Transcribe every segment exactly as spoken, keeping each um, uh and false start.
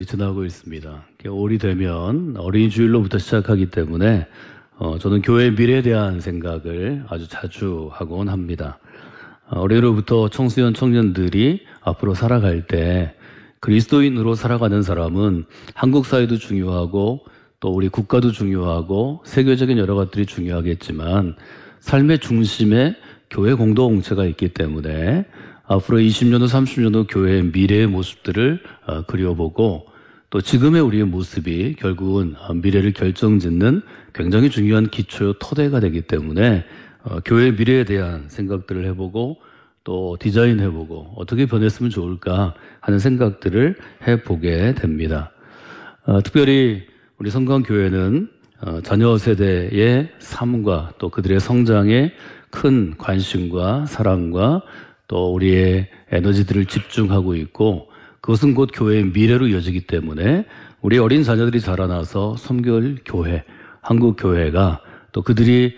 지나고 있습니다. 올이 되면 어린이 주일로부터 시작하기 때문에 어, 저는 교회의 미래에 대한 생각을 아주 자주 하곤 합니다. 어, 어린이로부터 청소년 청년들이 앞으로 살아갈 때 그리스도인으로 살아가는 사람은 한국 사회도 중요하고 또 우리 국가도 중요하고 세계적인 여러 것들이 중요하겠지만 삶의 중심에 교회 공동체가 있기 때문에 앞으로 이십 년 후, 삼십 년 후 교회의 미래의 모습들을 어, 그려보고 또 지금의 우리의 모습이 결국은 미래를 결정짓는 굉장히 중요한 기초 토대가 되기 때문에 어, 교회의 미래에 대한 생각들을 해보고 또 디자인해보고 어떻게 변했으면 좋을까 하는 생각들을 해보게 됩니다. 어, 특별히 우리 성광교회는 어, 자녀 세대의 삶과 또 그들의 성장에 큰 관심과 사랑과 또 우리의 에너지들을 집중하고 있고 그것은 곧 교회의 미래로 이어지기 때문에 우리 어린 자녀들이 자라나서 섬길 교회, 한국 교회가 또 그들이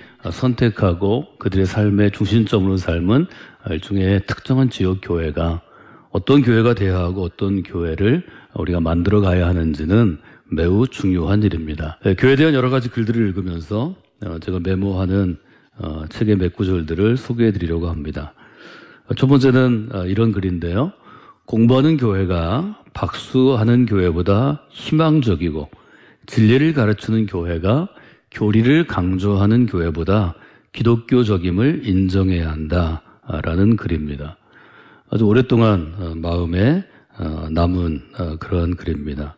선택하고 그들의 삶의 중심점으로 삶은 일종의 특정한 지역 교회가 어떤 교회가 돼야 하고 어떤 교회를 우리가 만들어 가야 하는지는 매우 중요한 일입니다. 교회에 대한 여러 가지 글들을 읽으면서 제가 메모하는 책의 몇 구절들을 소개해 드리려고 합니다. 첫 번째는 이런 글인데요. 공부하는 교회가 박수하는 교회보다 희망적이고 진리를 가르치는 교회가 교리를 강조하는 교회보다 기독교적임을 인정해야 한다라는 글입니다. 아주 오랫동안 마음에 남은 그런 글입니다.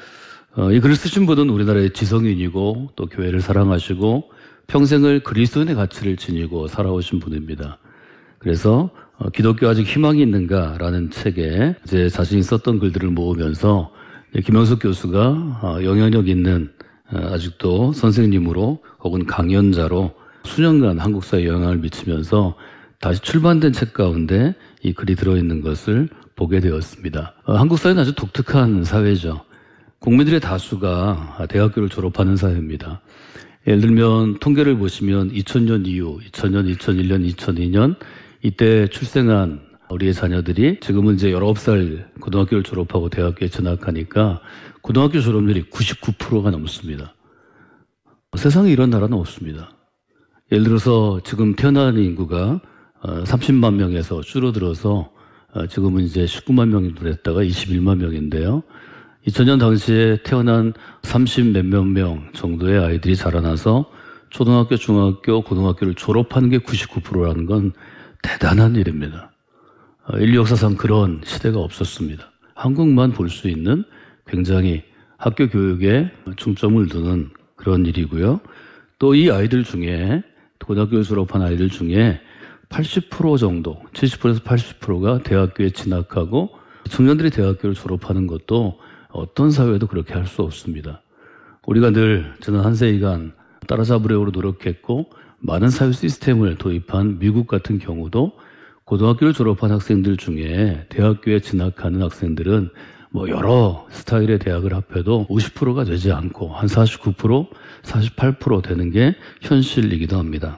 이 글을 쓰신 분은 우리나라의 지성인이고 또 교회를 사랑하시고 평생을 그리스도인의 가치를 지니고 살아오신 분입니다. 그래서 기독교 아직 희망이 있는가라는 책에 제 자신이 썼던 글들을 모으면서 김영숙 교수가 영향력 있는 아직도 선생님으로 혹은 강연자로 수년간 한국 사회에 영향을 미치면서 다시 출판된 책 가운데 이 글이 들어있는 것을 보게 되었습니다. 한국 사회는 아주 독특한 사회죠. 국민들의 다수가 대학교를 졸업하는 사회입니다. 예를 들면 통계를 보시면 이천 년 이후 이천 년, 이천일 년, 이천이 년 이때 출생한 우리의 자녀들이 지금은 이제 열아홉 살 고등학교를 졸업하고 대학교에 진학하니까 고등학교 졸업률이 구십구 퍼센트가 넘습니다. 세상에 이런 나라는 없습니다. 예를 들어서 지금 태어난 인구가 삼십만 명에서 줄어들어서 지금은 이제 십구만 명이 됐다가 이십일만 명인데요. 이천 년 당시에 태어난 삼십 몇몇 명 정도의 아이들이 자라나서 초등학교, 중학교, 고등학교를 졸업하는 게 구십구 퍼센트라는 건 대단한 일입니다. 인류 역사상 그런 시대가 없었습니다. 한국만 볼 수 있는 굉장히 학교 교육에 중점을 두는 그런 일이고요. 또 이 아이들 중에 고등학교 졸업한 아이들 중에 팔십 퍼센트 정도, 칠십 퍼센트에서 팔십 퍼센트가 대학교에 진학하고 청년들이 대학교를 졸업하는 것도 어떤 사회도 그렇게 할 수 없습니다. 우리가 늘 저는 한 세기간 따라잡으려고 노력했고 많은 사회 시스템을 도입한 미국 같은 경우도 고등학교를 졸업한 학생들 중에 대학교에 진학하는 학생들은 뭐 여러 스타일의 대학을 합해도 오십 퍼센트가 되지 않고 한 사십구 퍼센트, 사십팔 퍼센트 되는 게 현실이기도 합니다.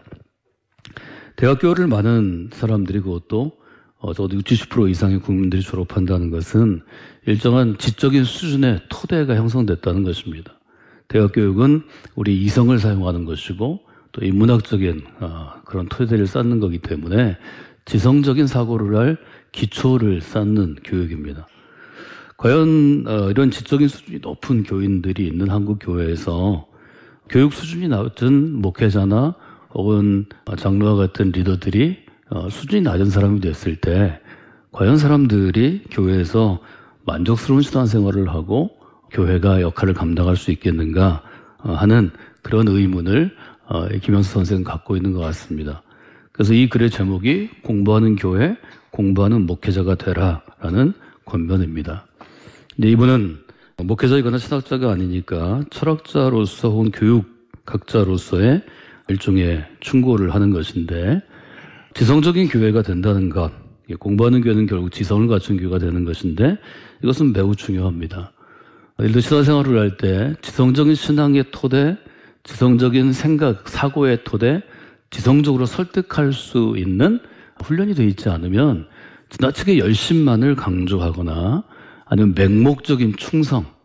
대학교를 많은 사람들이 그것도 어, 적어도 육십, 칠십 퍼센트 이상의 국민들이 졸업한다는 것은 일정한 지적인 수준의 토대가 형성됐다는 것입니다. 대학 교육은 우리 이성을 사용하는 것이고 또 인문학적인 어, 그런 토대를 쌓는 거기 때문에 지성적인 사고를 할 기초를 쌓는 교육입니다. 과연 어, 이런 지적인 수준이 높은 교인들이 있는 한국 교회에서 교육 수준이 낮은 목회자나 혹은 장로와 같은 리더들이 어, 수준이 낮은 사람이 됐을 때 과연 사람들이 교회에서 만족스러운 신앙생활을 하고 교회가 역할을 감당할 수 있겠는가 하는 그런 의문을 김영수 선생은 갖고 있는 것 같습니다. 그래서 이 글의 제목이 공부하는 교회, 공부하는 목회자가 되라라는 권면입니다. 근데 이분은 목회자이거나 신학자가 아니니까 철학자로서 혹은 교육학자로서의 일종의 충고를 하는 것인데 지성적인 교회가 된다는 것, 공부하는 교회는 결국 지성을 갖춘 교회가 되는 것인데 이것은 매우 중요합니다. 예를 들어 신앙생활을 할 때 지성적인 신앙의 토대, 지성적인 생각, 사고의 토대, 지성적으로 설득할 수 있는 훈련이 되어 있지 않으면 지나치게 열심만을 강조하거나 아니면 맹목적인 충성,